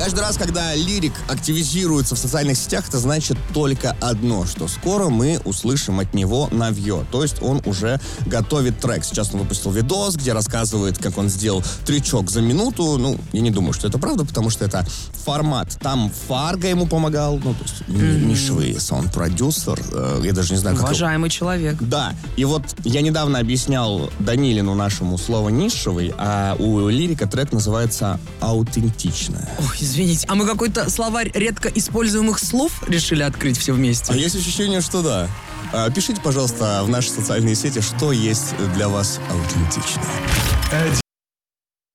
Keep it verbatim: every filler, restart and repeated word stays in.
Каждый раз, когда лирик активизируется в социальных сетях, это значит только одно, что скоро мы услышим от него новье. То есть он уже готовит трек. Сейчас он выпустил видос, где рассказывает, как он сделал трючок за минуту. Ну, я не думаю, что это правда, потому что это формат. Там Фарго ему помогал, ну, то есть mm-hmm. нишевый саунд-продюсер. Э, я даже не знаю, как... Уважаемый его... человек. Да. И вот я недавно объяснял Данилину нашему слово «нишевый», а у лирика трек называется «аутентичная». Ой, извините. А мы какой-то словарь редко используемых слов решили открыть все вместе? А есть ощущение, что да. Пишите, пожалуйста, в наши социальные сети, что есть для вас аутентично.